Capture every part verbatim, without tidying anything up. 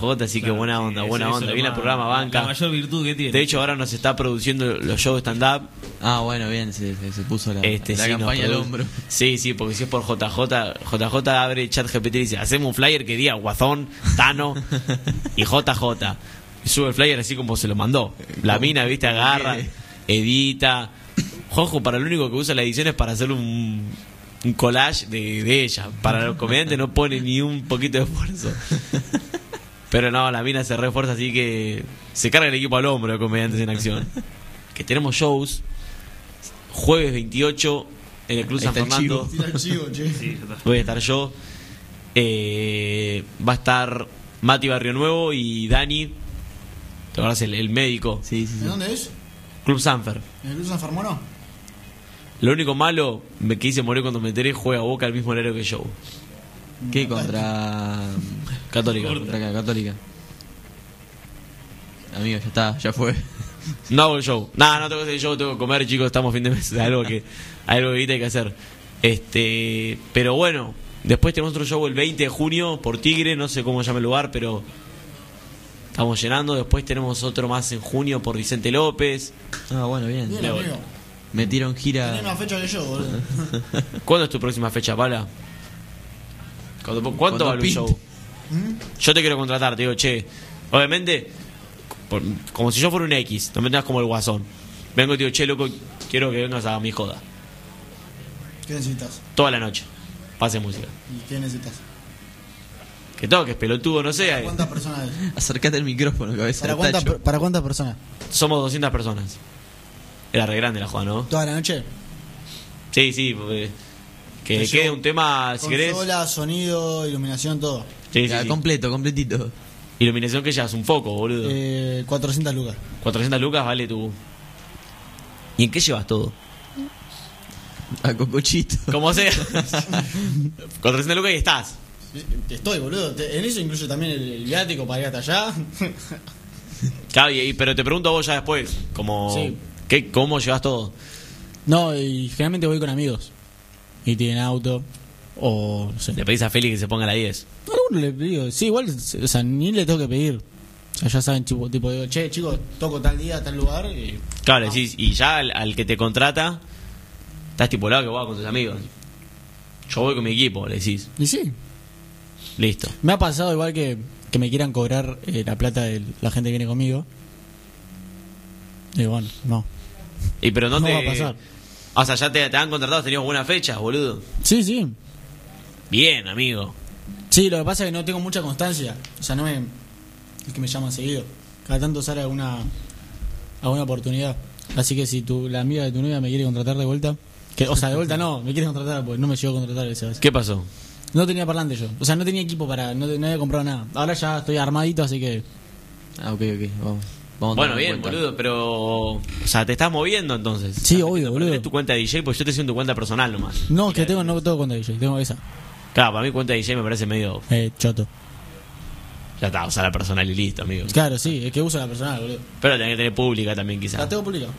J, así Claro, que buena sí, onda, eso- buena eso onda. es lo Viene el más- programa banca. La mayor virtud que tiene. De hecho, ahora nos está produciendo los shows de stand-up. Ah, bueno, bien, se, se, se puso la, Este, la sí, nos campaña al produ- hombro. Sí, sí, porque si es por J J, J J abre chat G P T y dice, hacemos un flyer que diga Guazón, Tano y J J. Y sube el flyer así como se lo mandó. La mina, viste, agarra, edita. Juanjo, para lo único que usa la edición es para hacer un, un collage de, de ella. Para los comediantes no pone ni un poquito de esfuerzo. Pero no, la mina se refuerza, así que se carga el equipo al hombro de comediantes en acción. Que tenemos shows jueves veintiocho en el Club Ahí San está el Fernando. Tira el chivo, che. Sí, ya está. Voy a estar yo. Eh, va a estar Mati Barrio Nuevo y Dani. ¿Te acuerdas? El, el médico. Sí, sí, ¿En sí. dónde es? Club Sanfer. ¿En el Club San Fermono? Lo único malo, me quise morir cuando me enteré, juega Boca al mismo horario que yo. ¿Qué contra Católica. contra acá, Católica? Amigo, ya está, ya fue. No hago el show. Nada, no tengo que hacer el show, tengo que comer, chicos, estamos fin de mes. Hay algo que, hay algo que ahorita hay que hacer. Este, pero bueno, después tenemos otro show el veinte de junio por Tigre, no sé cómo llama el lugar, pero estamos llenando. Después tenemos otro más en junio por Vicente López. Ah, bueno, bien. Bien, Leo. amigo. Metieron gira. Tenés más fecha que yo, boludo. ¿Cuándo es tu próxima fecha, Pala? ¿Cuánto, ¿Cuánto Cuando vale un pinte. show? ¿Mm? Yo te quiero contratar, te digo, che, obviamente, por- como si yo fuera un X, no me tengas como el guasón. Vengo y te digo, che, loco, quiero que vengas a mi joda. ¿Qué necesitas? Toda la noche. Pase música. ¿Y qué necesitas? Que toques, pelotudo, no sé. ¿Para eh, cuántas personas es? Acércate al micrófono, cabeza ¿Para de cuántas, tacho. per- ¿Para cuántas personas? Somos doscientas personas. Era re grande la joda, ¿no? ¿Toda la noche? Sí, sí, porque que Te quede llevo un tema, si querés. Consola, sonido, iluminación, todo. Sí, sí, Ya, sí. completo, completito. Iluminación que ya es un foco, boludo. Eh, cuatrocientas lucas. cuatrocientas lucas vale tu. ¿Y en qué llevas todo? A cocochito. Como sea. cuatrocientas lucas y estás. Estoy, boludo. Te- En eso incluye también el, el viático para ir hasta allá. Claro, y- y- pero te pregunto a vos ya después, como Sí. ¿qué, ¿cómo llevas todo? No, y generalmente voy con amigos. Y tienen auto. O no sé. Le pedís a Félix que se ponga a la diez. No, le digo, sí, igual, o sea, ni le tengo que pedir. O sea, ya saben, tipo, tipo digo, che, chicos, toco tal día, tal lugar. Y... Claro, decís, y ya al, al que te contrata, está estipulado que vos vas con tus amigos. Yo voy con mi equipo, le decís. Y sí. Listo. Me ha pasado igual que, que me quieran cobrar eh, la plata de la gente que viene conmigo. Y bueno, no. Y pero no, No te. va a pasar. O sea, ya te, te han contratado, has tenido buenas fechas, boludo. Sí, sí. Bien, amigo. Sí, lo que pasa es que no tengo mucha constancia. O sea, no me. Es que me llaman seguido. Cada tanto sale alguna. alguna oportunidad. Así que si tu, la amiga de tu novia me quiere contratar de vuelta. Que, o sea, de vuelta no, me quiere contratar porque no me llegó a contratar esa vez. ¿Qué pasó? No tenía parlante yo. O sea, no tenía equipo para. No, no había comprado nada. Ahora ya estoy armadito, así que. Ah, ok, ok. Vamos. Vamos a Bueno, tomar en bien, cuenta. boludo, pero. O sea, te estás moviendo entonces. Sí, O sea, obvio, no boludo. perdés tu cuenta de D J, pues yo te siento tu cuenta personal nomás. No, es que tengo, no tengo cuenta de D J, tengo esa. Claro, para mí cuenta de D J me parece medio. Eh, choto. Ya está, usa la personal y listo, amigo. Claro, sí, es que uso la personal, boludo. Pero tenés que tener pública también, La quizás. tengo publicada.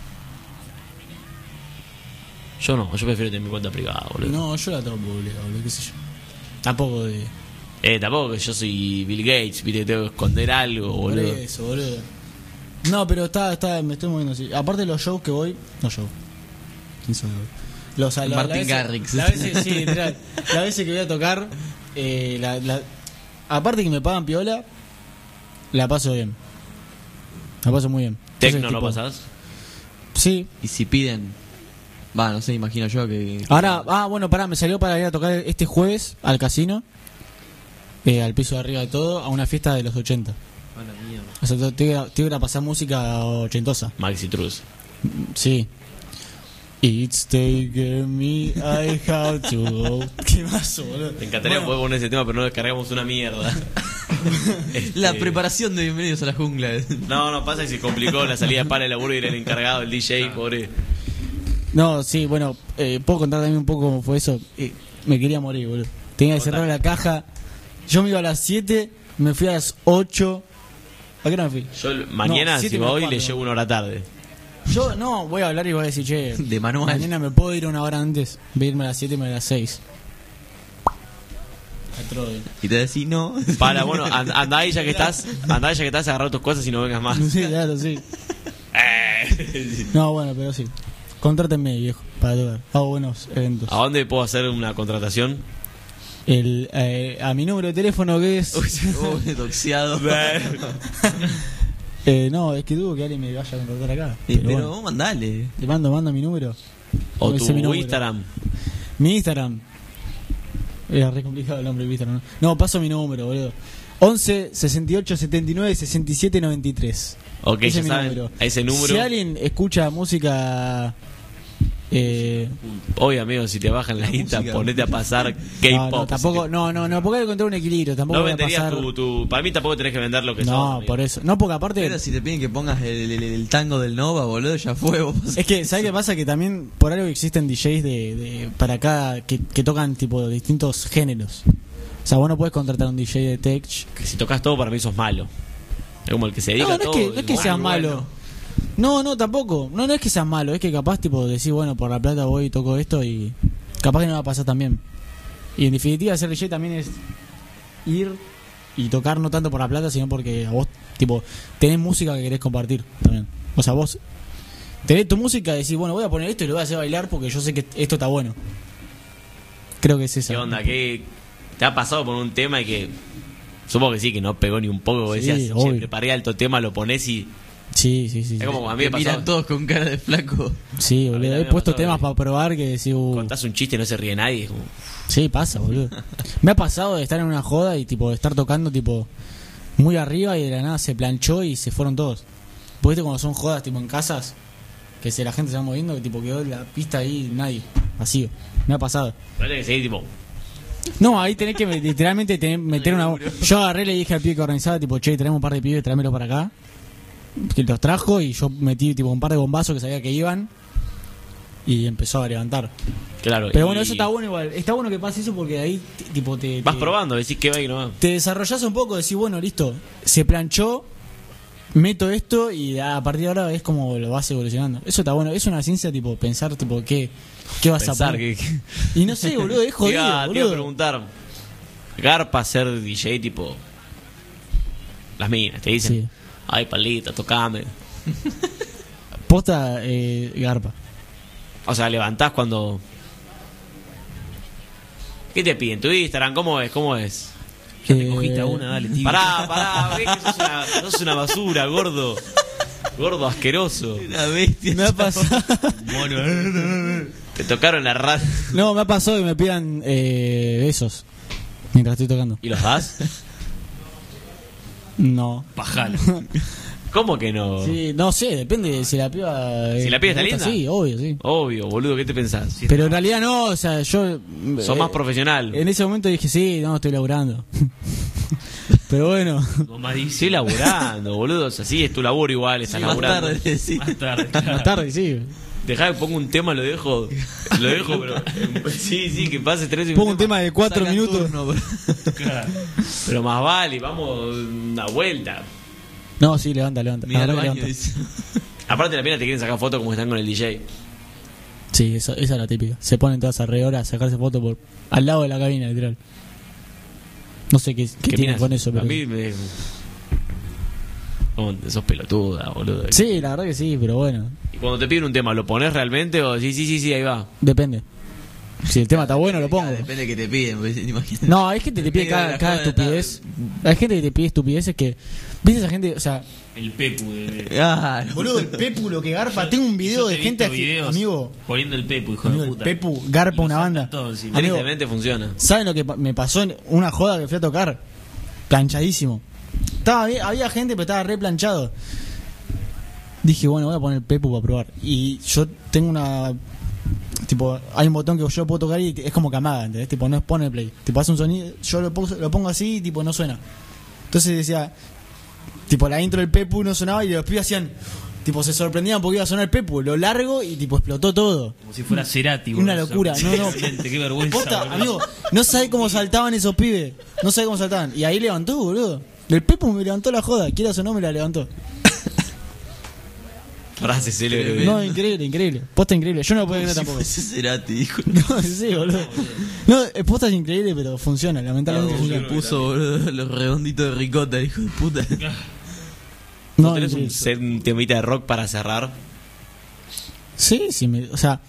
Yo no, yo prefiero tener mi cuenta privada, boludo. No, yo la tengo publicada, boludo, qué sé yo. Tampoco de. Eh, tampoco que yo soy Bill Gates, viste, que tengo que esconder algo, Por boludo. eso, boludo. No, pero está, está, me estoy moviendo así. Aparte de los shows que voy. No show. ¿Quién soy? Los, la, Martin la veces- Garrix. La veces, sí, literal. La veces que voy a tocar. Eh, la, la, aparte que me pagan piola. La paso bien. La paso muy bien. Tecno, Entonces, ¿no tipo, pasás? Sí. Y si piden. Va, no sé, imagino yo que. Ahora, ah, bueno, pará, me salió para ir a tocar este jueves al casino. Eh, al piso de arriba de todo, a una fiesta de los ochenta. A la mierda. O sea, te iba te iba a pasar música ochentosa. Maxi Truz. Sí. It's taken me, I have to go. ¿Qué más, boludo? Me encantaría Bueno, poder poner ese tema, pero no descargamos una mierda. Este, La preparación de Bienvenidos a la Jungla. No, no, pasa que se complicó la salida para el laburo y era el encargado, el D J, pobre. No, sí, bueno, eh, puedo contar también un poco cómo fue eso. Eh, me quería morir, boludo. Tenía que cerrar la caja. Yo me iba a las siete, me fui a las ocho. ¿A qué hora me fui? Yo mañana, No, siete si menos voy, le cuarto. llevo una hora tarde. Yo no, voy a hablar y voy a decir, che, De manual. mañana me puedo ir una hora antes. Voy a irme a las siete y me voy a las seis. otro. de- Y te decís no. Para, bueno, and- andá ahí ya que estás, andá ahí ya que estás, agarrar tus cosas y no vengas más. Sí, claro, sí. Eh. No, bueno, pero sí. Contrátenme, viejo, para tocar. Hago buenos eventos. ¿A dónde puedo hacer una contratación? El, eh, a mi número de teléfono que es... Oh, doxeado. eh, no, es que dudo que alguien me vaya a contratar acá. Sí, Pero pero bueno, vos mandale. te mando, mando mi número. O Ese tu es mi número. Instagram. Mi Instagram. Era re complicado el nombre de Instagram. ¿no? No, paso mi número, boludo. once, sesenta y ocho, setenta y nueve, sesenta y siete, noventa y tres. Ok, Ese ya es mi saben, número. a ese número. Si alguien escucha música... Eh, Oye, amigo, si te bajan la, La Insta, música. ponete a pasar no, K-pop. no, tampoco, no, no, no, porque hay que encontrar un equilibrio. Tampoco No voy a venderías pasar... tu, tu. Para mí tampoco tenés que vender lo que sos, No, amigo. por eso. No, porque aparte... Pero si te piden que pongas el, el- el tango del Nova, boludo, ya fue. Vos. Es que, ¿sabes qué pasa? Que también por algo existen D Js de, de para acá que, que tocan tipo distintos géneros. O sea, vos no puedes contratar a un D J de tech. Que si tocas todo, para mí sos malo. Es como el que se dedica No, a no es todo. que, no es que Bueno, seas bueno. malo. No, no, tampoco. No, no es que seas malo. Es que capaz tipo decís, bueno, por la plata voy y toco esto y capaz que no va a pasar tan bien. Y en definitiva ser D J también es ir y tocar no tanto por la plata, sino porque a vos tipo tenés música que querés compartir también. O sea, vos tenés tu música y decís, bueno, voy a poner esto y lo voy a hacer bailar porque yo sé que esto está bueno. Creo que es eso. ¿Qué onda? ¿Qué te ha pasado por un tema y que supongo que sí, que no pegó ni un poco? Vos Sí, decías, che, obvio. preparé alto tema, lo pones y Sí, sí, sí. es Sí, como a mí me Me pasó. miran todos con cara de flaco. sí a mí boludo. también He me puesto pasó temas que- para probar que decís, uh, Contás un chiste y no se ríe nadie. Es como, sí, pasa, boludo. Me ha pasado de estar en una joda y tipo de estar tocando tipo muy arriba y de la nada se planchó y se fueron todos. Porque viste cuando son jodas tipo en casas que se la gente se va moviendo, que tipo quedó la pista ahí nadie, vacío. Me ha pasado. vale que seguir tipo. No, ahí tenés que literalmente tenés, meter una... Yo agarré y le dije al pibe que organizaba, tipo, che, tenemos un par de pibes, tráemelo para acá. Que los trajo y yo metí tipo un par de bombazos que sabía que iban y empezó a levantar. Claro. Pero y bueno, eso está bueno igual. Está bueno que pase eso porque ahí t- tipo te... Vas te- probando, decís que va y no va. Te desarrollás un poco, decís, bueno, listo, se planchó, meto esto y a partir de ahora es como lo vas evolucionando. Eso está bueno, es una ciencia tipo pensar tipo qué, qué vas Pensar a poner. que. Y no sé, boludo, es Te jodido, iba, te iba a boludo. preguntar. Garpa ser D J tipo. Las minas, te dicen. Sí. Ay, palita, tocame. Posta eh, garpa. O sea, levantás cuando. ¿Qué te piden? ¿Tu Instagram? ¿Cómo es? ¿Cómo es? Ya te Eh, cogiste a una, dale, tío. Pará, pará, ves que sos una, sos una basura, gordo. Gordo asqueroso. Una bestia. Me ha pasado. Mono. Te tocaron la radio. No, me ha pasado que me pidan eh, besos mientras estoy tocando. ¿Y los das? No. Pajalo. ¿Cómo que no? Sí, no sé, depende de si la piba. eh, Si la piba está me gusta, linda. Sí, obvio, sí. Obvio, boludo, ¿qué te pensás? Pero en realidad no, o sea, yo. Sos eh, más profesional. En ese momento dije, sí, no, estoy laburando. Pero bueno. Estoy laburando, boludo. O sea, sí, es tu laburo igual, estás Más laburando. tarde, decís. Más tarde, Más tarde, sí. Dejá que ponga un tema, lo dejo. Lo dejo, pero. Sí, sí, que pase tres Pongo un tema de cuatro Saca minutos. turno, bro. claro. Pero más vale, vamos una vuelta. No, sí, levanta, levanta. Mira La al verdad baño, que levanta. dice. Aparte, la pena te quieren sacar fotos como están con el D J. Sí, eso, esa es la típica. Se ponen todas alrededor a sacarse fotos por al lado de la cabina, literal. No sé qué, qué, ¿Qué tienen opinas? con eso, pero. A mí me. ¿Cómo te- sos pelotuda, boludo? Sí, la verdad que sí, pero bueno. Y cuando te piden un tema, ¿lo pones realmente o sí, sí, sí, sí, ahí va? Depende. Si el tema está bueno, lo pongo. Depende de que te piden, pues, imagínate. No, hay gente que te pide Medio de cada, la cada joda, estupidez. Hay gente que te pide estupideces que. ¿Viste esa gente? O sea, El Pepu de. Claro. boludo, el Pepu lo que garpa. Tengo un video Yo de te he gente, visto videos amigo. poniendo el Pepu, hijo Amigo, de el puta. Pepu garpa Y una lo banda. sacan todos encima. Amigo, Tristemente funciona. ¿Saben lo que pa- me pasó en una joda que fui a tocar? Planchadísimo. Estaba bien, había gente, pero estaba re planchado. Dije, bueno, voy a poner Pepu para probar. Y yo tengo una. Tipo, hay un botón que yo puedo tocar y es como que amaga, ¿entendés? Tipo, no es pone play. Tipo, hace un sonido, yo lo pongo, lo pongo así y tipo, no suena. Entonces decía, tipo, la intro del Pepu no sonaba y los pibes hacían. Tipo, se sorprendían porque iba a sonar el Pepu, lo largo y tipo, explotó todo. Como si fuera Cerati, Una boludo. locura, no, no. Realmente, qué vergüenza. Posta, boludo. amigo, no sabés cómo saltaban esos pibes. No sabés cómo saltaban. Y ahí levantó, boludo. El Pepu me levantó la joda. Quieras o no, me la levantó. Frase célebre. No, increíble, increíble. Posta increíble. Yo no lo puedo creer Si tampoco. fuese Cerati, dijo. No, sí, boludo. No, eh, posta es increíble, pero funciona, lamentablemente Le funciona. puso, boludo, los redonditos de ricota, hijo de puta. ¿No No, tenés un, increíble. set- un temita de rock para cerrar? Sí, sí, me, o sea,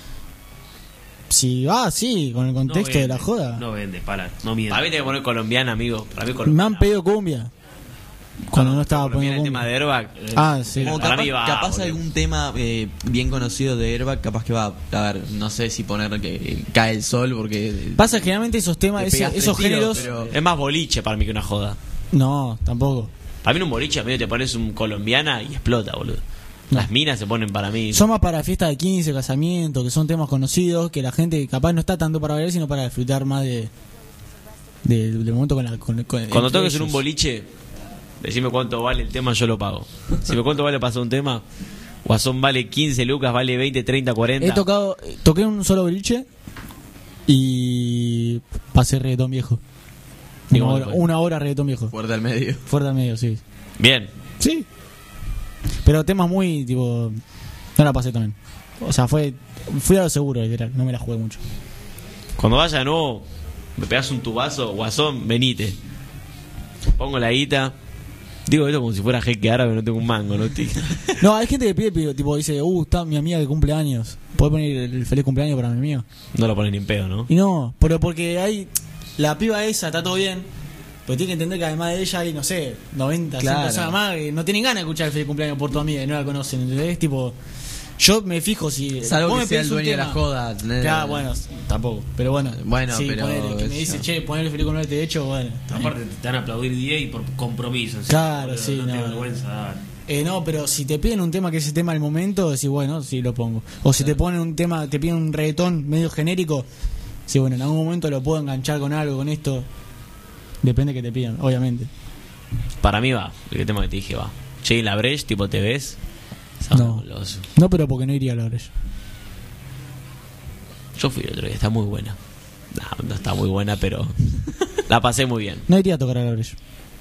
si va, sí, con el contexto No de la vende, joda. No vende, para, no miente. Para mí tiene que poner colombiana, amigo. Para mí Me colombiana. han pedido cumbia. Cuando no estaba Colombiana, poniendo el tema cumbia. de Airbag. Ah, sí. Como Para capaz, mí va, capaz boludo. algún tema eh, bien conocido de Airbag, capaz que va. A ver, no sé si poner que cae el sol, porque. Pasa que generalmente esos temas, Le ese- pegas esos tres tiros, géneros. pero- Es más boliche para mí que una joda. No, tampoco. Para mí en un boliche, amigo, te pones un colombiana y explota, boludo. No. Las minas se ponen para mí. Son más para fiestas de quince, casamiento, que son temas conocidos, que la gente capaz no está tanto para bailar, sino para disfrutar más de. de- del momento con la. Con, con- Cuando entre toques en un ellos. boliche, decime cuánto vale el tema, yo lo pago. Si me cuánto vale pasar un tema, Guasón vale quince lucas, vale veinte, treinta, cuarenta. He tocado, toqué en un solo boliche y pasé reggaetón viejo. ¿Y Una cómo hora, te fue? una hora reggaetón viejo. Fuerte al medio. Fuerte al medio, sí. Bien. Sí. Pero temas muy, tipo. No la pasé también. O sea, fue. Fui a lo seguro, literal. No me la jugué mucho. Cuando vaya de nuevo, me pegas un tubazo, Guasón, venite. Pongo la guita. Digo esto como si fuera jeque árabe, no tengo un mango, ¿no? Tic. No, hay gente que pide, pide, tipo, dice, uh, está mi amiga que cumple años. ¿Puedes poner el feliz cumpleaños para mi amigo? No lo ponen ni en pedo, ¿no? Y no, pero porque hay. La piba esa está todo bien. Pero tiene que entender que además de ella hay, no sé, noventa, cien Claro. personas más que no tienen ganas de escuchar el feliz cumpleaños por tu amiga y no la conocen, ¿entendés? Tipo, yo me fijo si. Salvo vos que me sea pedís el un dueño de la tema- joda. ¿entendés? Claro, bueno, tampoco. Pero bueno, Bueno, sí, pero ponele, que me eso. dice, che, ponele feliz cumpleaños de hecho, bueno. está bien. Aparte te van a aplaudir diez y por compromiso. ¿sí? Claro, Boludo, sí, no, te no, da no. vergüenza. dale. Eh, no, pero si te piden un tema que es el tema del momento, decís, bueno, sí lo pongo. O si te ponen un tema, te piden un reggaetón medio genérico, sí, bueno, en algún momento lo puedo enganchar con algo, con esto. Depende que te pidan, obviamente. Para mí va, el tema que te dije va. Che, y la Breche, tipo, ¿te ves? No. Fabuloso. No, pero porque no iría a la Breche. Yo fui el otro día, está muy buena. No, no está muy buena, pero la pasé muy bien. No iría a tocar a la Breche.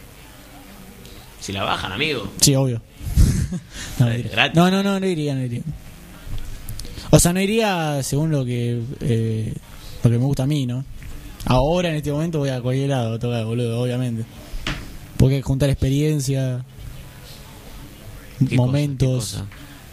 Si la bajan, amigo. Sí, obvio. no, no, Eh, iría. gratis. no, no, no, no iría, no iría. O sea, no iría según lo que eh, lo que me gusta a mí, ¿no? Ahora, en este momento, voy a cualquier lado a tocar, boludo, obviamente. Porque hay que juntar experiencia, ¿Qué momentos. cosa,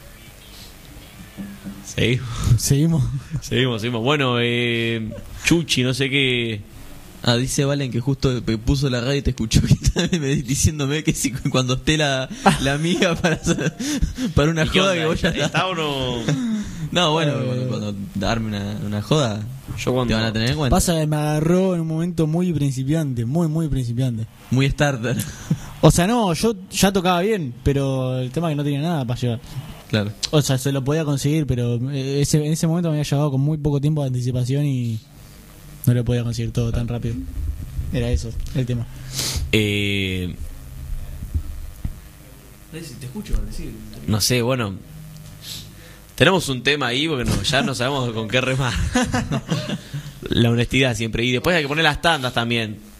qué cosa? Seguimos, Seguimos. seguimos, seguimos. Bueno, eh, Chuchi, no sé qué. Ah, dice Valen que justo pe- puso la radio y te escuchó que estaba me- diciéndome que si cuando esté la, la amiga para, hacer- para una ¿Y qué joda onda? que vos ya ¿Está, estás. está o no? No, bueno, Eh. cuando, cuando darme una, una joda, Yo cuando. te van a tener en cuenta. Pasa que me agarró en un momento muy principiante, muy, muy principiante. Muy starter. O sea, no, yo ya tocaba bien, pero el tema es que no tenía nada para llevar. Claro. O sea, se lo podía conseguir, pero eh, ese, en ese momento me había llegado con muy poco tiempo de anticipación y no lo podía conseguir todo tan rápido. Era eso, el tema. Eh, Decí, Te escucho, decir. no sé, bueno. Tenemos un tema ahí porque no, ya no sabemos con qué remar. La honestidad siempre. Y después hay que poner las tandas también.